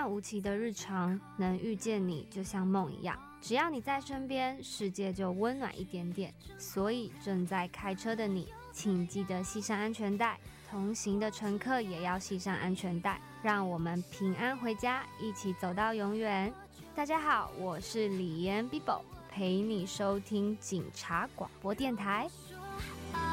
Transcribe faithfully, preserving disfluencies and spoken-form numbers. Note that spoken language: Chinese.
淡无奇的日常，能遇见你就像梦一样。只要你在身边，世界就温暖一点点。所以正在开车的你，请记得系上安全带，同行的乘客也要系上安全带，让我们平安回家，一起走到永远。大家好，我是李妍 Bibo， 陪你收听警察广播电台。